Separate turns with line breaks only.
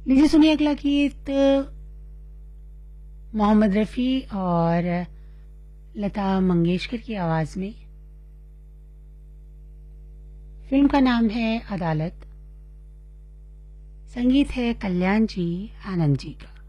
लीजिए सुनिए अगला गीत मोहम्मद रफ़ी और लता मंगेशकर की आवाज में। फिल्म का नाम है अदालत, संगीत है कल्याण जी आनंद जी का।